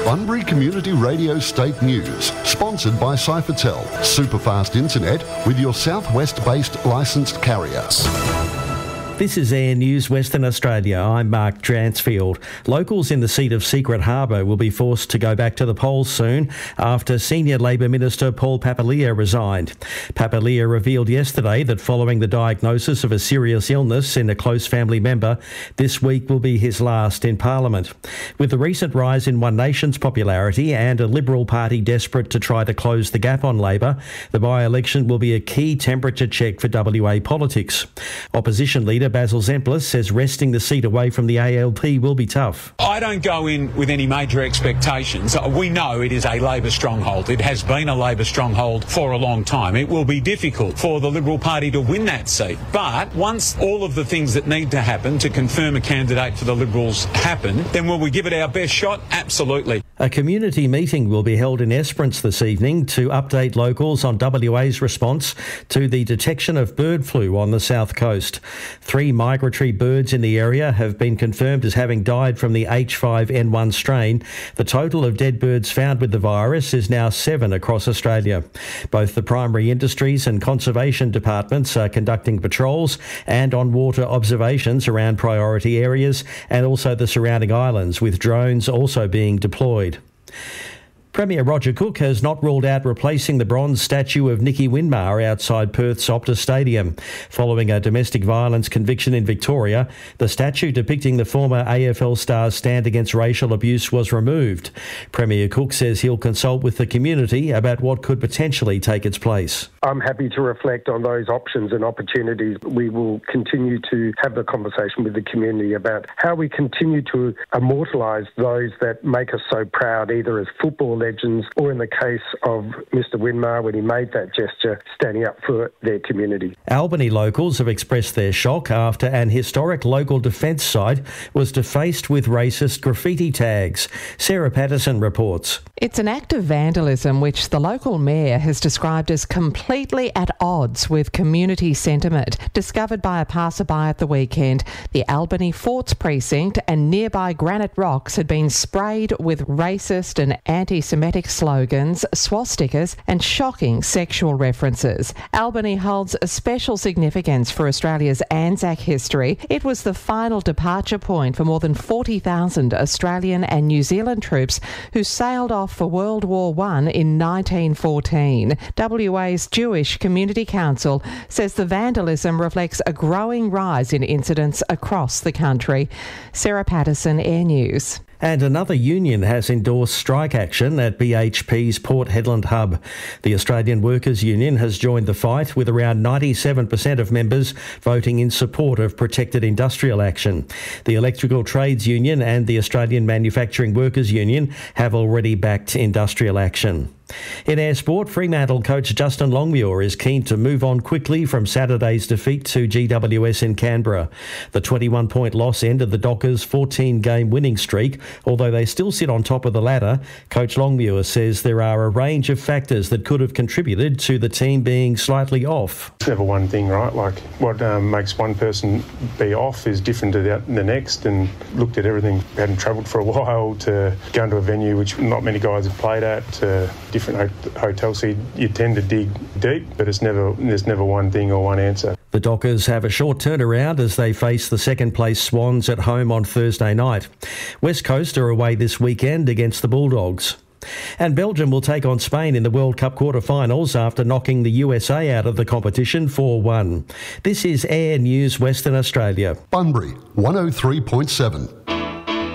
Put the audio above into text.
Bunbury Community Radio State News, sponsored by Cyphertel, superfast internet with your southwest-based licensed carrier. This is Air News Western Australia. I'm Mark Dransfield. Locals in the seat of Secret Harbour will be forced to go back to the polls soon after Senior Labor Minister Paul Papalia resigned. Papalia revealed yesterday that following the diagnosis of a serious illness in a close family member, this week will be his last in Parliament. With the recent rise in One Nation's popularity and a Liberal Party desperate to try to close the gap on Labor, the by-election will be a key temperature check for WA politics. Opposition leader Basil Zemplis says wresting the seat away from the ALP will be tough. I don't go in with any major expectations. We know it is a Labor stronghold. It has been a Labor stronghold for a long time. It will be difficult for the Liberal Party to win that seat. But once all of the things that need to happen to confirm a candidate for the Liberals happen, then will we give it our best shot? Absolutely. A community meeting will be held in Esperance this evening to update locals on WA's response to the detection of bird flu on the south coast. 3 migratory birds in the area have been confirmed as having died from the H5N1 strain. The total of dead birds found with the virus is now 7 across Australia. Both the primary industries and conservation departments are conducting patrols and on-water observations around priority areas and also the surrounding islands, with drones also being deployed. Premier Roger Cook has not ruled out replacing the bronze statue of Nicky Winmar outside Perth's Optus Stadium. Following a domestic violence conviction in Victoria, the statue depicting the former AFL star's stand against racial abuse was removed. Premier Cook says he'll consult with the community about what could potentially take its place. I'm happy to reflect on those options and opportunities. We will continue to have the conversation with the community about how we continue to immortalise those that make us so proud, either as football legends or, in the case of Mr Winmar, when he made that gesture, standing up for their community. Albany locals have expressed their shock after an historic local defence site was defaced with racist graffiti tags. Sarah Patterson reports. It's an act of vandalism which the local mayor has described as completely at odds with community sentiment. Discovered by a passerby at the weekend, the Albany Forts precinct and nearby Granite Rocks had been sprayed with racist and anti-Semitic slogans, swastikas and shocking sexual references. Albany holds a special significance for Australia's Anzac history. It was the final departure point for more than 40,000 Australian and New Zealand troops who sailed off for World War I in 1914. WA's Jewish Community Council says the vandalism reflects a growing rise in incidents across the country. Sarah Patterson, Air News. And another union has endorsed strike action at BHP's Port Hedland hub. The Australian Workers' Union has joined the fight, with around 97% of members voting in support of protected industrial action. The Electrical Trades Union and the Australian Manufacturing Workers' Union have already backed industrial action. In air sport, Fremantle coach Justin Longmuir is keen to move on quickly from Saturday's defeat to GWS in Canberra. The 21-point loss ended the Dockers' 14-game winning streak. Although they still sit on top of the ladder, Coach Longmuir says there are a range of factors that could have contributed to the team being slightly off. It's never one thing, right? Like, what makes one person be off is different to the next, and looked at everything. We hadn't travelled for a while, to go into a venue which not many guys have played at, to different hotels, so you tend to dig deep, but there's never one thing or one answer. The Dockers have a short turnaround as they face the second-place Swans at home on Thursday night. West Coast are away this weekend against the Bulldogs. And Belgium will take on Spain in the World Cup quarter-finals after knocking the USA out of the competition 4-1. This is Air News Western Australia. Bunbury 103.7.